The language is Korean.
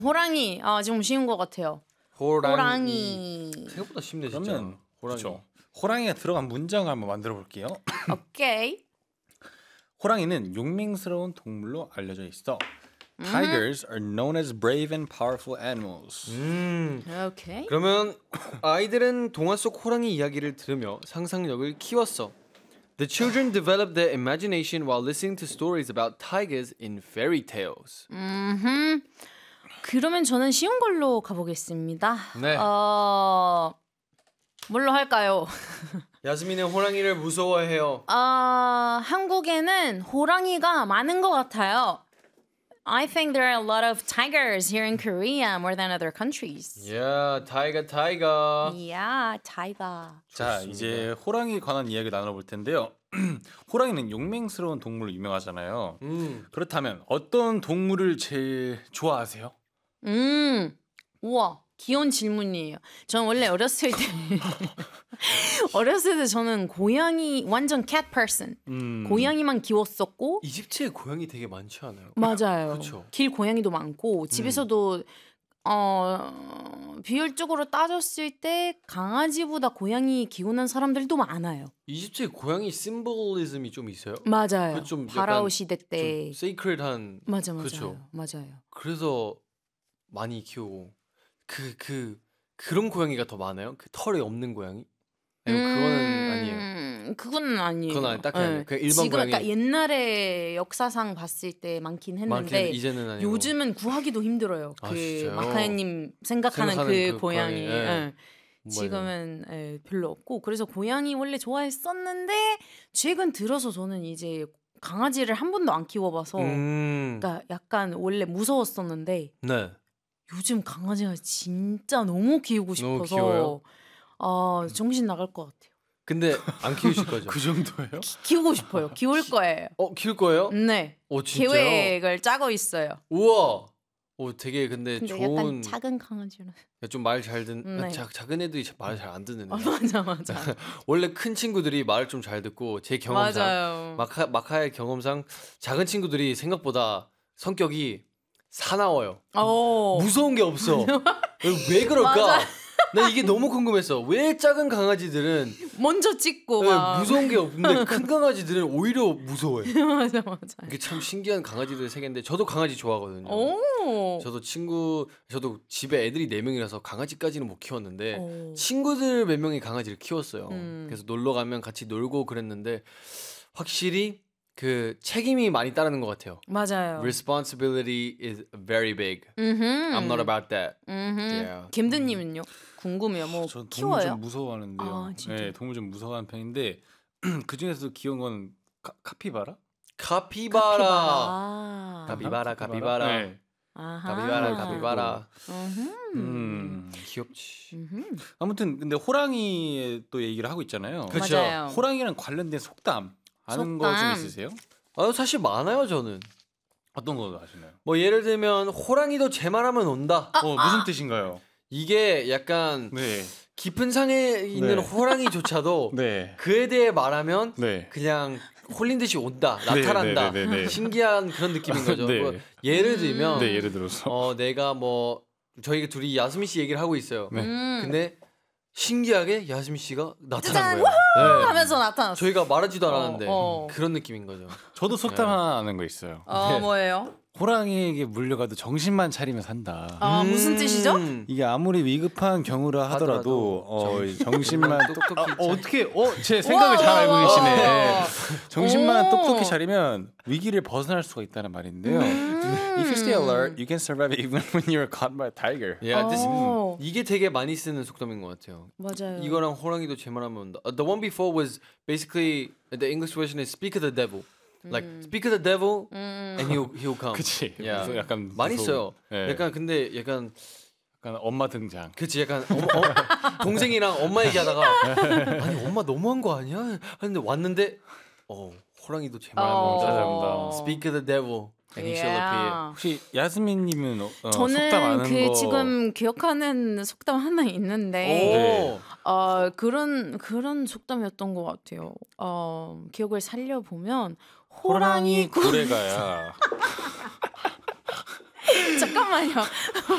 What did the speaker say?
호랑이 좀 쉬운 것 같아요. 호랑이. 생각보다 쉽네 진짜. 그러면 호랑이. 그렇죠. 호랑이가 들어간 문장을 한번 만들어 볼게요. 오케이. 호랑이는 용맹스러운 동물로 알려져 있어. Tigers are known as brave and powerful animals. 오케이. 그러면 아이들은 동화 속 호랑이 이야기를 들으며 상상력을 키웠어. The children developed their imagination while listening to stories about tigers in fairy tales. 그러면 저는 쉬운 걸로 가보겠습니다. 네. 뭘로 할까요? 야스민은 호랑이를 무서워해요. 한국에는 호랑이가 많은 것 같아요. I think there are a lot of tigers here in Korea more than other countries. Yeah, tiger. Yeah, tiger. 자, 좋습니다. 이제 호랑이에 관한 이야기 나눠볼 텐데요. 호랑이는 용맹스러운 동물로 유명하잖아요. 그렇다면 어떤 동물을 제일 좋아하세요? 우와, 귀여운 질문이에요. 전 원래 어렸을 때 저는 고양이 완전 cat person. 고양이만 키웠었고. 이집트에 고양이 되게 많지 않아요? 맞아요. 그쵸. 길 고양이도 많고 집에서도 비율적으로 따졌을 때 강아지보다 고양이 키우는 사람들도 많아요. 이집트에 고양이 심볼리즘이 좀 있어요? 맞아요. 그 좀 파라오 약간 시대 때. 좀 세이크릿한. 맞아요. 그쵸. 맞아요. 그래서 많이 키우고 그런 고양이가 더 많아요? 그 털이 없는 고양이? 아니면 그거는 아니에요? 그건 아니에요. 그건 아니, 딱히 아니에요. 그냥 일반 지금 고양이. 약간 옛날에 역사상 봤을 때 많긴 했는데 많긴 이제는 아니고. 요즘은 구하기도 힘들어요. 아, 그 진짜요? 마카야님 생각하는 그 고양이. 예. 예. 지금은 별로 없고 그래서 고양이 원래 좋아했었는데 최근 들어서 저는 이제 강아지를 한 번도 안 키워봐서 그러니까 약간 원래 무서웠었는데 네. 요즘 강아지가 진짜 너무 키우고 너무 싶어서 귀여워요? 정신 나갈 것 같아요. 근데 안 키우실 거죠? 그 정도예요? 키우고 싶어요. 키울 거예요. 키울 거예요? 네. 진짜요? 계획을 짜고 있어요. 우와. 근데 근데 좋은 약간 작은 강아지로. 좀 말 잘 듣는 네. 작은 애들이 말 잘 안 듣는 애. 맞아. 원래 큰 친구들이 말을 좀 잘 듣고 제 경험상 맞아요. 마카의 경험상 작은 친구들이 생각보다 성격이 사나워요. 오. 무서운 게 없어. 왜 그럴까? 맞아. 나 이게 너무 궁금했어. 왜 작은 강아지들은 먼저 찍고 막. 무서운 게 없는데 큰 강아지들은 오히려 무서워해. 맞아. 이게 참 신기한 강아지들 세계인데 저도 강아지 좋아하거든요. 오. 저도 집에 애들이 4명이라서 강아지까지는 못 키웠는데 오. 친구들 몇 명이 강아지를 키웠어요. 음. 그래서 놀러 가면 같이 놀고 그랬는데 확실히 그 책임이 많이 따르는 것 같아요. 맞아요. Responsibility is very big. I'm not about that. Yeah. 김드님은요? 궁금해요. 뭐 저 동물 키워요? 좀 무서워하는데요. 진짜? 네, 동물 좀 무서워하는 편인데 그 중에서 귀여운 건 카피바라? 카피바라. 카피바라. 네. 아하. 카피바라. 귀엽지. 아무튼 근데 호랑이의 또 얘기를 하고 있잖아요. 그쵸. 맞아요. 호랑이랑 관련된 속담 아는 거 좀 속담. 있으세요? 사실 많아요 저는. 어떤 거 아시나요? 뭐 예를 들면 호랑이도 제 말하면 온다. 무슨 뜻인가요? 이게 약간 네. 깊은 상에 있는 네. 호랑이조차도 네. 그에 대해 말하면 네. 그냥 홀린 듯이 온다, 나타난다. 네. 신기한 그런 느낌인 거죠. 네. 뭐 예를 들면 네, 예를 들어서. 내가 뭐 저희 둘이 야스미 씨 얘기를 하고 있어요. 네. 근데 신기하게 야스미 씨가 나타난 짜잔! 거예요. 네. 하면서 나타났어. 저희가 말하지도 않았는데 어. 그런 느낌인 거죠. 저도 속담 하나 아는 거 있어요. 뭐예요? 호랑이에게 물려가도 정신만 차리면 산다. 무슨 뜻이죠? 이게 아무리 위급한 경우라 하더라도 정신만 똑똑히 어떻게 제 생각을 잘 알고 계시네. 정신만 오. 똑똑히 차리면 위기를 벗어날 수가 있다는 말인데요. If you stay alert, you can survive even when you're caught by a tiger. 이게 되게 많이 쓰는 속담인 것 같아요. 맞아요. 이거랑 호랑이도 제 말하면 온다. The one before was basically the English version is speak of the devil. Like speak of the devil and he'll come. 그치. Yeah. 무서워, 약간 많이 써요. 네. 약간 근데 약간 엄마 등장. 그치 약간 동생이랑 엄마 얘기하다가 아니 엄마 너무한 거 아니야? 근데 왔는데 호랑이도 제 말하면 온다. 찾아온다. Speak of the devil and he shall appear. 혹시 야스민님은 속담 저는 아는 거? 지금 기억하는 속담 하나 있는데 그런 속담이었던 것 같아요. 기억을 살려보면 호랑이 고래가야. 잠깐만요.